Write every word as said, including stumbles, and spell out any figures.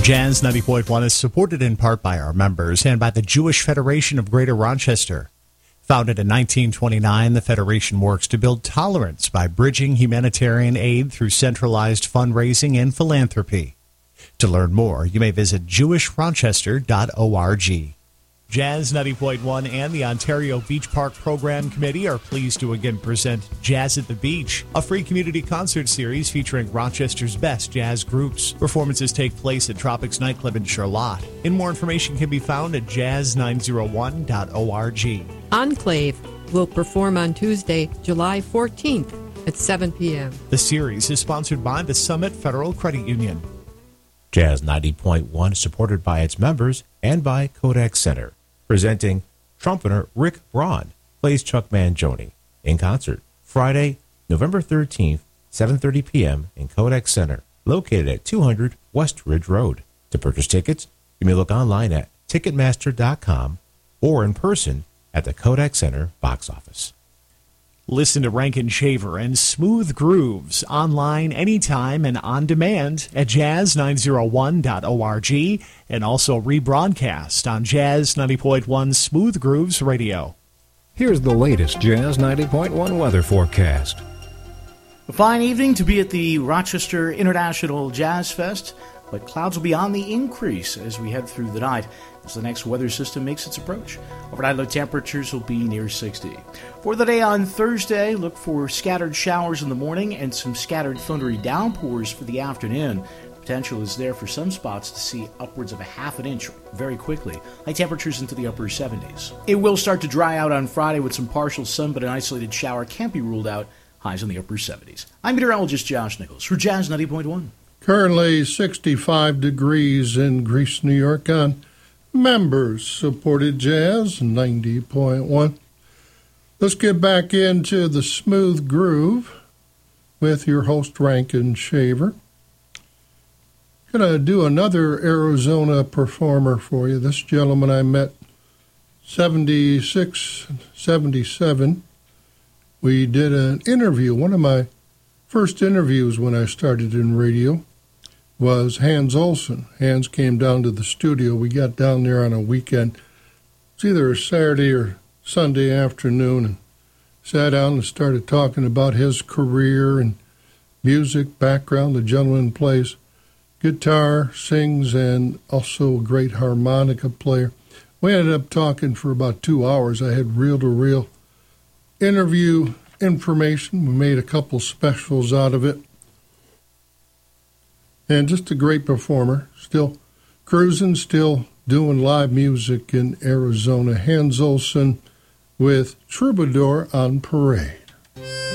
Jazz ninety point one is supported in part by our members and by the Jewish Federation of Greater Rochester. Founded in nineteen twenty-nine, the Federation works to build tolerance by bridging humanitarian aid through centralized fundraising and philanthropy. To learn more, you may visit jewish rochester dot org. Jazz ninety point one and the Ontario Beach Park Program Committee are pleased to again present Jazz at the Beach, a free community concert series featuring Rochester's best jazz groups. Performances take place at Tropics Nightclub in Charlotte. And more information can be found at jazz nine oh one dot org. Enclave will perform on Tuesday, July fourteenth at seven p.m. The series is sponsored by the Summit Federal Credit Union. Jazz ninety point one is supported by its members and by Kodak Center. Presenting trumpeter Rick Braun plays Chuck Mangione in concert Friday, November thirteenth, seven thirty p.m. in Kodak Center, located at two hundred West Ridge Road. To purchase tickets, you may look online at ticketmaster dot com or in person at the Kodak Center box office. Listen to Rankin Shaver and Smooth Grooves online anytime and on demand at jazz nine oh one dot org and also rebroadcast on Jazz ninety point one Smooth Grooves Radio. Here's the latest Jazz ninety point one weather forecast. A fine evening to be at the Rochester International Jazz Fest, but clouds will be on the increase as we head through the night as the next weather system makes its approach. Overnight low temperatures will be near sixty. For the day on Thursday, look for scattered showers in the morning and some scattered thundery downpours for the afternoon. Potential is there for some spots to see upwards of a half an inch very quickly. High temperatures into the upper seventies. It will start to dry out on Friday with some partial sun, but an isolated shower can't be ruled out. Highs in the upper seventies. I'm meteorologist Josh Nichols for Jazz ninety point one. Currently sixty-five degrees in Greece, New York on members-supported Jazz ninety point one. Let's get back into the smooth groove with your host, Rankin Shaver. Going to do another Arizona performer for you. This gentleman I met seventy-six, seventy-seven. We did an interview. One of my first interviews when I started in radio was Hans Olsen. Hans came down to the studio. We got down there on a weekend. It's either a Saturday or Sunday afternoon, and sat down and started talking about his career and music background. The gentleman plays guitar, sings, and also a great harmonica player. We ended up talking for about two hours. I had reel-to-reel interview information. We made a couple specials out of it. And just a great performer. Still cruising, still doing live music in Arizona. Hans Olsen with Troubadour on Parade.